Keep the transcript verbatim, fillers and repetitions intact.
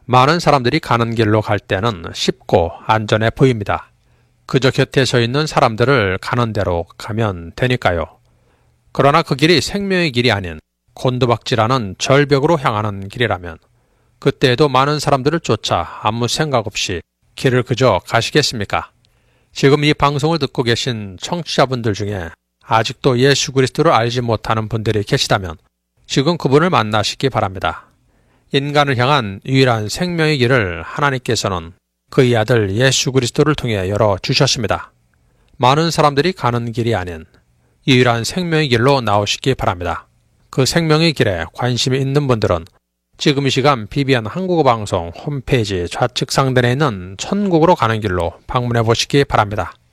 많은 사람들이 가는 길로 갈 때는 쉽고 안전해 보입니다. 그저 곁에 서 있는 사람들을 가는 대로 가면 되니까요. 그러나 그 길이 생명의 길이 아닌 곤두박질하는 절벽으로 향하는 길이라면 그때에도 많은 사람들을 쫓아 아무 생각 없이 길을 그저 가시겠습니까? 지금 이 방송을 듣고 계신 청취자분들 중에 아직도 예수 그리스도를 알지 못하는 분들이 계시다면 지금 그분을 만나시기 바랍니다. 인간을 향한 유일한 생명의 길을 하나님께서는 그의 아들 예수 그리스도를 통해 열어주셨습니다. 많은 사람들이 가는 길이 아닌 유일한 생명의 길로 나오시기 바랍니다. 그 생명의 길에 관심이 있는 분들은 지금 이 시간 비비안 한국어 방송 홈페이지 좌측 상단에 있는 천국으로 가는 길로 방문해 보시기 바랍니다.